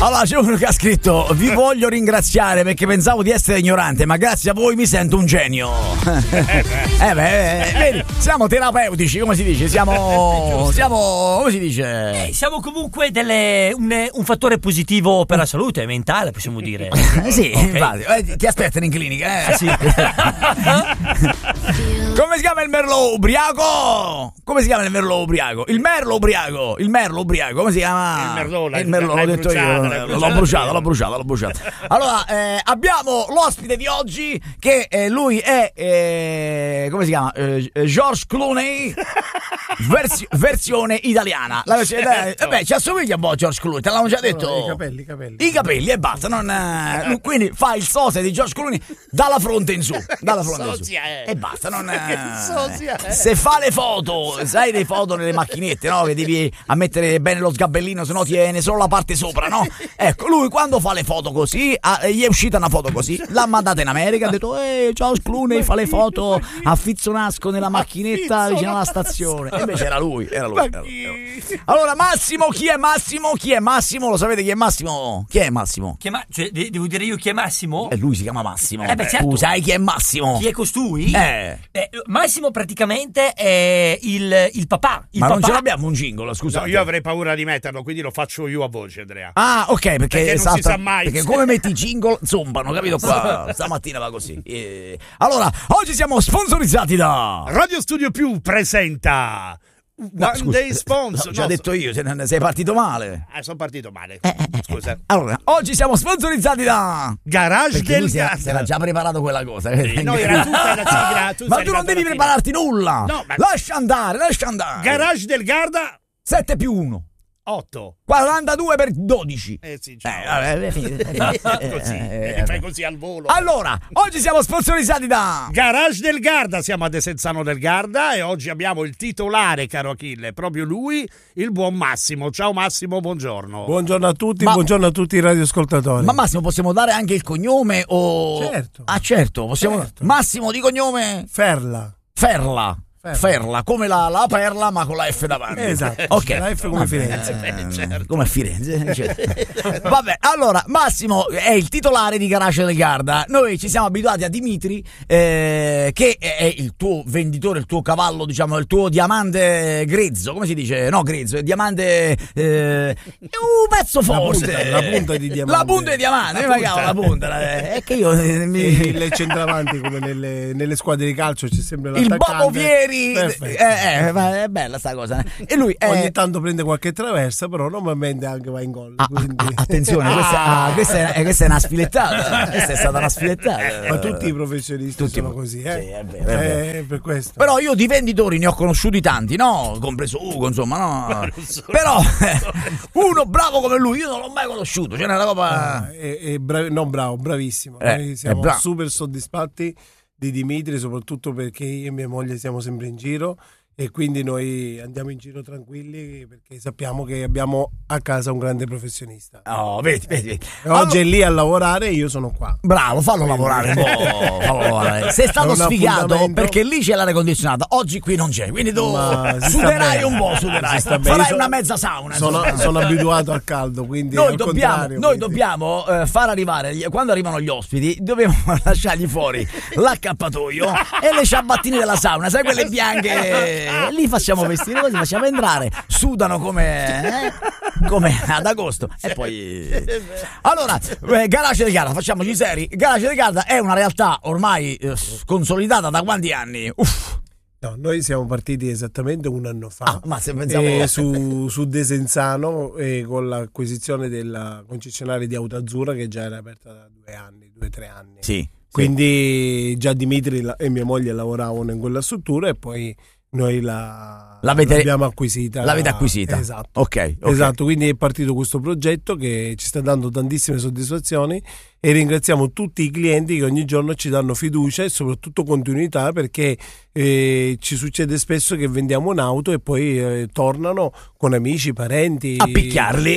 Allora c'è uno che ha scritto: vi voglio ringraziare perché pensavo di essere ignorante, ma grazie a voi mi sento un genio. Vedi, siamo terapeutici, come si dice? Siamo come si dice? Siamo comunque un fattore positivo per la salute mentale, possiamo dire. Sì, Okay. infatti. Ti aspettano in clinica, Sì. Come si chiama il merlo ubriaco? Come si chiama il merlo ubriaco? Il merlo ubriaco, come si chiama? Il merlo, l'ho detto io. L'ho bruciato. Allora, abbiamo l'ospite di oggi che lui è come si chiama? George Clooney versione italiana. La versione, ci assomiglia un po' a George Clooney, te l'hanno già detto. I capelli e basta, quindi fa il sose di George Clooney dalla fronte in su, e basta, se fa le foto, sai, le foto nelle macchinette, no? Che devi mettere bene lo sgabellino, sennò tiene solo la parte sopra, no? Ecco, lui quando fa le foto così, gli è uscita una foto così, l'ha mandata in America, ha detto George Clooney fa le foto a Fizzonasco nella macchinetta vicino alla stazione, e invece era lui. Allora, Massimo, chi è Massimo? Lo sapete chi è Massimo? Cioè, devo dire io chi è Massimo? Lui si chiama Massimo. Certo. Tu sai chi è Massimo? Chi è costui? Massimo praticamente è il papà. Ma non ce l'abbiamo un jingle, scusa. No, io avrei paura di metterlo, quindi lo faccio io a voce, Andrea. Ah, ok, perché non si sa mai. Perché come metti i jingle, zombano, capito qua? Stamattina va così. Allora, oggi siamo sponsorizzati da Radio Studio Più presenta One Day Sponsor. Già detto io, sei partito male. Sono partito male. Scusa. Allora, oggi siamo sponsorizzati da Garage del si Garda. era già preparato quella cosa. No, era tutta la sigla. Ma tu non devi prepararti nulla. No, ma... Lascia andare. Garage del Garda 7+1 8 42 per 12. Sì, ciao. Fai così al volo. Allora, oggi siamo sponsorizzati da Garage del Garda, siamo a Desenzano del Garda e oggi abbiamo il titolare, caro Achille, proprio lui, il buon Massimo. Ciao Massimo, buongiorno. Buongiorno a tutti, buongiorno a tutti i radioascoltatori. Ma Massimo, possiamo dare anche il cognome o... Certo. Ah, certo, possiamo... Certo. Massimo di cognome? Ferla. Ferla, come la perla ma con la F davanti. Esatto. Ok. La F come Firenze. Certo. Come a Firenze. Certo. Vabbè, allora Massimo è il titolare di Garage del Garda. Noi ci siamo abituati a Dimitri, che è il tuo venditore, il tuo cavallo, diciamo, il tuo diamante grezzo. Come si dice? No, grezzo, è diamante. Un pezzo forte. La punta di diamante. La punta di diamante. La punta. È che io. Le centravanti come nelle squadre di calcio c'è sempre l'attaccante. Il Bobo Vieri. È bella sta cosa. E lui ogni tanto prende qualche traversa, però normalmente anche va in gol. Attenzione, questa è una sfilettata. Questa è stata una sfilettata. Ma tutti i professionisti sono così, Sì, è vero. Per questo. Però io di venditori ne ho conosciuti tanti, no? Compreso Ugo, insomma, no? Però uno bravo come lui io non l'ho mai conosciuto. C'è una roba. Bravissimo. Noi siamo super soddisfatti di Dimitri, soprattutto perché io e mia moglie siamo sempre in giro e quindi noi andiamo in giro tranquilli perché sappiamo che abbiamo a casa un grande professionista. Oh, vedi. Oggi è lì a lavorare e io sono qua. Bravo, fallo lavorare un po'. Sei stato sfigato perché lì c'è l'aria condizionata, oggi qui non c'è, quindi tu suderai un po', farai una mezza sauna. Sono abituato al caldo, quindi noi dobbiamo far arrivare, quando arrivano gli ospiti dobbiamo lasciargli fuori l'accappatoio e le ciabattine della sauna, sai, quelle bianche. Lì facciamo vestire così, facciamo entrare, sudano come ad agosto e poi allora Garage del Garda, facciamoci seri. Garage del Garda è una realtà ormai consolidata da quanti anni? No, noi siamo partiti esattamente un anno fa, ma se pensavo su Desenzano con l'acquisizione della concessionaria di Auto Azzurra che già era aperta da 2-3 anni. Sì. Quindi già Dimitri e mia moglie lavoravano in quella struttura e poi noi l'abbiamo acquisita. L'avete acquisita? Esatto. Ok. Esatto, quindi è partito questo progetto che ci sta dando tantissime soddisfazioni e ringraziamo tutti i clienti che ogni giorno ci danno fiducia e soprattutto continuità, perché ci succede spesso che vendiamo un'auto e poi tornano con amici, parenti a picchiarli.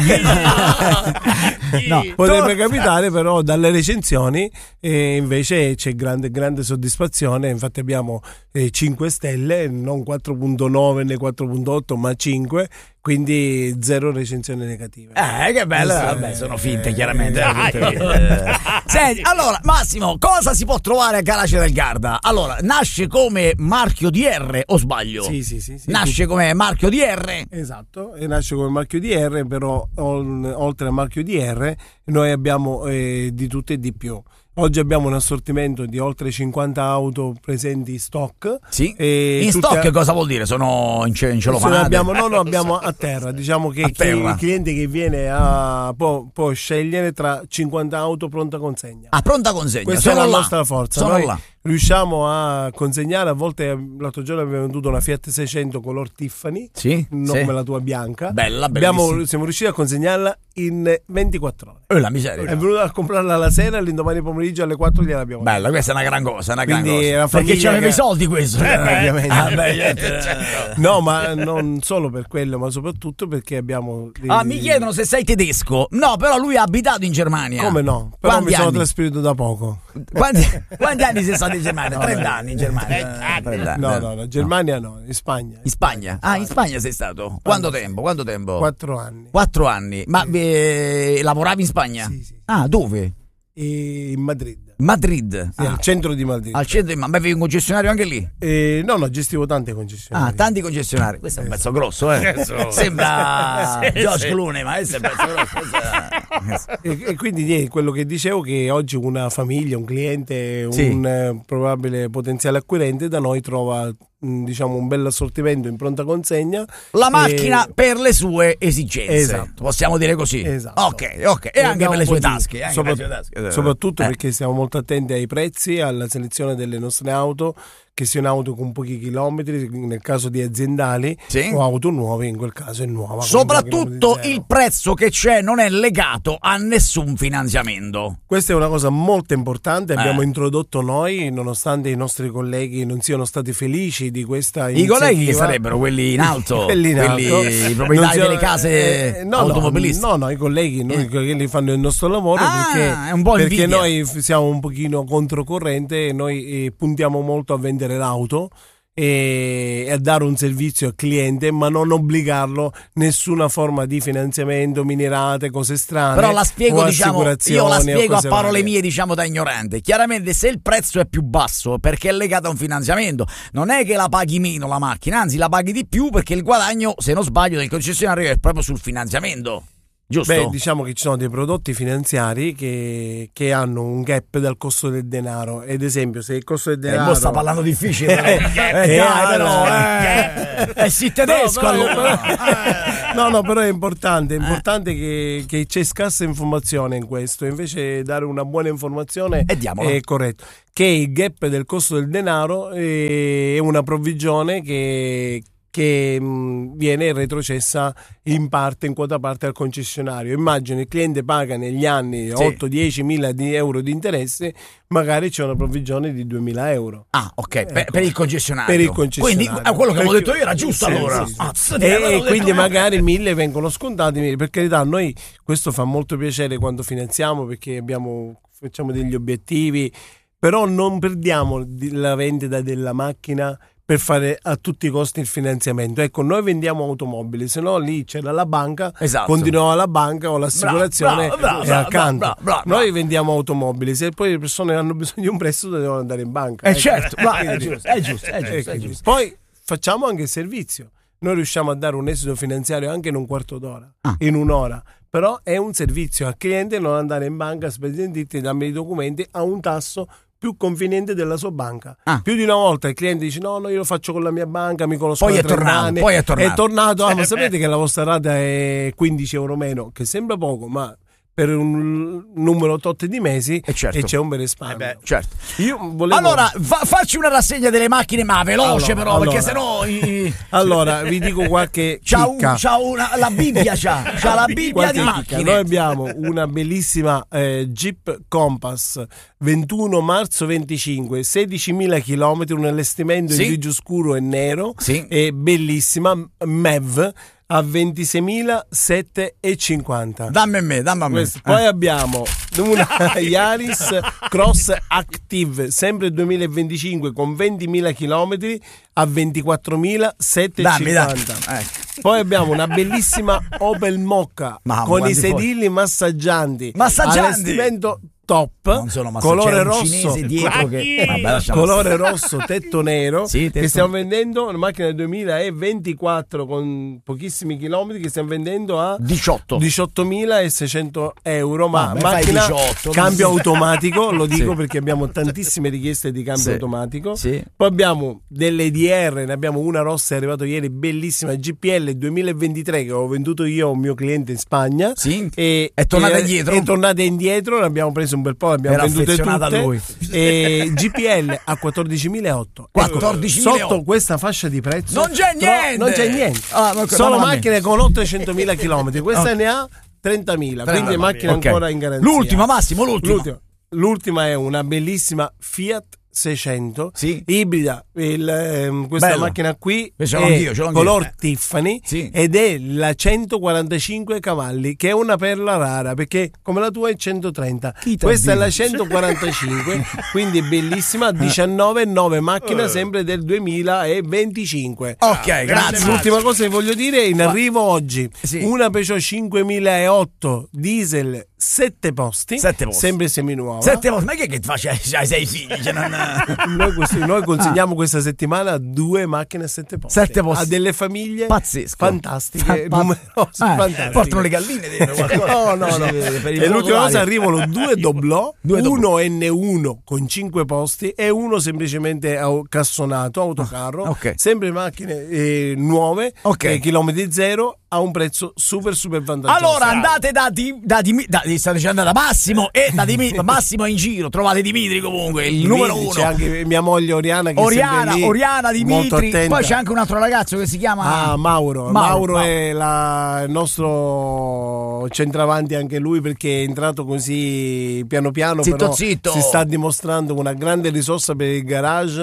No, potrebbe capitare, però dalle recensioni invece c'è grande soddisfazione. Infatti abbiamo 5 stelle, non 4.9 né 4.8 ma 5, quindi 0 recensioni negative. Che bello, vabbè, sono finte chiaramente. Senti, allora Massimo, cosa si può trovare a Calace del Garda? Allora, nasce come marchio DR o sbaglio? Sì. Nasce come marchio DR? Esatto, e nasce come marchio DR, però oltre al marchio DR noi abbiamo di tutto e di più. Oggi abbiamo un assortimento di oltre 50 auto presenti in stock. Sì. In stock cosa vuol dire? Sono in celofanate? Abbiamo a terra. Diciamo che il cliente che viene può scegliere tra 50 auto pronta consegna. Pronta consegna. Questa è la nostra forza. Sono là. Riusciamo a consegnare, a volte l'altro giorno abbiamo venduto una Fiat 600 color Tiffany, come la tua bianca. Bella, siamo riusciti a consegnarla in 24 ore. La miseria. È venuto a comprarla la sera e l'indomani pomeriggio alle 4 gliel'abbiamo bella, questa è una gran cosa, cosa. Perché c'aveva i soldi questo. No, ma non solo per quello, ma soprattutto perché abbiamo mi chiedono se sei tedesco. No, però lui ha abitato in Germania. Come no? Però quanti mi sono trasferito da poco. Quanti anni sei stato in Germania? 30 anni in Germania. No, Germania no, in Spagna. In Spagna? In Spagna sei stato? Quanto tempo? 4 anni. 4 anni. Ma lavoravi in Spagna? Sì. Dove? In Madrid. Al centro di Madrid. Al centro, ma avevi un concessionario anche lì? No, gestivo tanti concessionari. Tanti concessionari. Questo è un pezzo grosso, Sembra George Clooney, ma questo è un pezzo grosso. E quindi quello che dicevo, che oggi una famiglia, un cliente, un probabile potenziale acquirente da noi trova un bel assortimento in pronta consegna, la macchina per le sue esigenze, esatto. Possiamo dire così, esatto. Ok, e anche per le sue tasche, soprattutto perché stiamo molto attenti ai prezzi, alla selezione delle nostre auto, che siano auto con pochi chilometri nel caso di aziendali, o auto nuove, in quel caso è nuova. Soprattutto il prezzo che c'è non è legato a nessun finanziamento. Questa è una cosa molto importante, abbiamo introdotto noi, nonostante i nostri colleghi non siano stati felici di questa iniziativa. I colleghi sarebbero quelli in alto, quelli i proprietari delle case automobilistiche. No, i colleghi, noi che fanno il nostro lavoro, è un po' perché noi siamo un pochino controcorrente e noi puntiamo molto a vendere l'auto e a dare un servizio al cliente, ma non obbligarlo nessuna forma di finanziamento, minerate, cose strane. Però la spiego, io la spiego a parole varie. mie, da ignorante. Chiaramente, se il prezzo è più basso perché è legato a un finanziamento, non è che la paghi meno la macchina, anzi la paghi di più, perché il guadagno, se non sbaglio, del concessionario è proprio sul finanziamento. Giusto? Diciamo che ci sono dei prodotti finanziari che hanno un gap dal costo del denaro. Ad esempio, se il costo del denaro sta parlando difficile, sì, tedesco. Però è importante che c'è scarsa informazione in questo. Invece dare una buona informazione è corretto. Che il gap del costo del denaro è una provvigione che viene retrocessa in quota parte al concessionario. Immagino il cliente paga negli anni 8-10 mila di euro di interesse, magari c'è una provvigione di 2.000 euro. Per il concessionario. Quindi quello che avevo detto io era giusto, allora. E quindi magari 1.000 vengono scontati. Per carità, a noi questo fa molto piacere quando finanziamo, perché facciamo degli obiettivi, però non perdiamo la vendita della macchina per fare a tutti i costi il finanziamento. Ecco, noi vendiamo automobili, se no lì c'era la banca, continuava la banca o l'assicurazione e accanto. Noi vendiamo automobili, se poi le persone hanno bisogno di un prestito devono andare in banca. Certo, è giusto. Poi facciamo anche il servizio. Noi riusciamo a dare un esito finanziario anche in un quarto d'ora, in un'ora. Però è un servizio al cliente non andare in banca, spedire, dammi i documenti a un tasso più conveniente della sua banca. Più di una volta il cliente dice no, io lo faccio con la mia banca, mi conosco da 30 anni. Poi è tornato. Ma sapete che la vostra rata è 15 euro meno, che sembra poco, ma per un numero tot di mesi e c'è un bel risparmio. Certo. Io volevo... Allora, facci una rassegna delle macchine, ma veloce perché sennò... Allora, vi dico qualche chicca. La Bibbia, c'ha la Bibbia di macchine. Noi abbiamo una bellissima Jeep Compass 21 marzo 25, 16.000 km, un allestimento in grigio scuro e nero, è bellissima, MEV a 26.750. Dammi a me. Poi abbiamo una Yaris Cross Active, sempre 2025, con 20.000 km a 24.750. Poi abbiamo una bellissima Opel Mokka con i sedili massaggianti. Allestimento top, non sono colore rosso, cinese dietro colore rosso, tetto nero, sì, che stiamo vendendo, una macchina del 2024 con pochissimi chilometri, che stiamo vendendo a 18.600 euro, ma macchina 18, cambio automatico, lo dico perché abbiamo tantissime richieste di cambio automatico. Poi abbiamo delle DR, ne abbiamo una rossa, è arrivato ieri, bellissima, GPL 2023 che ho venduto io a un mio cliente in Spagna, e è tornata indietro, ne abbiamo preso un bel po', abbiamo vendute tutte. Lui. E GPL a 14.800. Sotto questa fascia di prezzo non c'è niente. Sono macchine con oltre 100.000 km. Questa ne ha 30.000, quindi macchine ancora in garanzia. L'ultima, Massimo, l'ultima è una bellissima Fiat 600 ibrida, questa macchina qui è color Tiffany ed è la 145 cavalli, che è una perla rara perché come la tua è 130, questa è la 145, quindi bellissima. 19,9 macchina sempre del 2025. Ok, grazie. L'ultima cosa che voglio dire, in arrivo oggi una Peugeot 5008 diesel 7 posti, sempre seminuova. 7 posti, ma che fai? Hai 6 figli, Noi consegniamo questa settimana 2 macchine a 7 posti. 7 posti. A delle famiglie fantastiche, numerose, fantastiche. Portano le galline dentro. No. E l'ultima cosa, arrivano 2 doblò, uno N1 con 5 posti e uno semplicemente cassonato, autocarro, sempre macchine nuove, chilometri zero, a un prezzo super vantaggioso. Allora andate sta dicendo da Massimo e da Dimitri. Massimo è in giro, trovate Dimitri comunque, il numero 1. C'è anche mia moglie Oriana che Oriana, Dimitri. Poi c'è anche un altro ragazzo che si chiama Mauro è il nostro centravanti anche lui, perché è entrato così piano piano, zitto. Si sta dimostrando una grande risorsa per il garage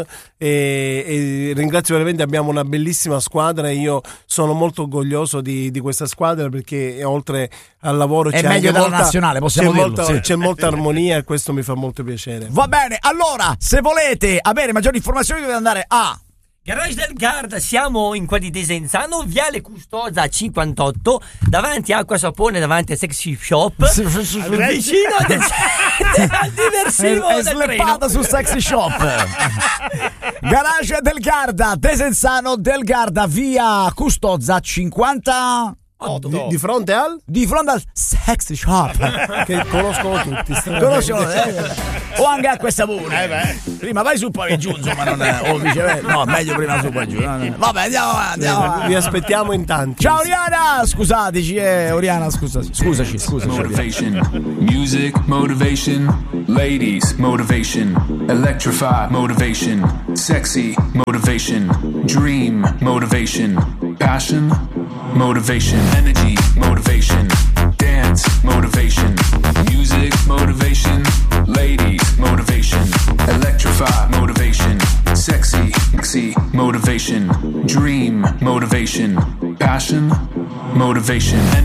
e ringrazio veramente, abbiamo una bellissima squadra e io sono molto orgoglioso di questa squadra, perché oltre al lavoro è meglio della nazionale, possiamo dirlo. C'è molta armonia e questo mi fa molto piacere. Va bene, allora se volete avere maggiori informazioni dovete andare a Garage del Garda, siamo in qua di Desenzano, Viale Custoza 58, davanti a Acqua Sapone, davanti a Sexy Shop, vicino al diversivo è sleppata su Sexy Shop. Garage del Garda, Desenzano del Garda, via Custoza 50. Di fronte al Sexy Shop che conoscono tutti, o anche a questa pure. Prima vai su poi giù, insomma, non è, o viceversa. No, meglio prima su poi giù. Vabbè, andiamo. Vi aspettiamo in tanti. Ciao Oriana, scusateci, Oriana, scusaci. Motivation, music motivation, ladies motivation, electrify motivation, sexy motivation, dream motivation, passion motivation, energy motivation, dance motivation, music motivation, ladies motivation, electrify motivation, sexy motivation, dream motivation, passion motivation.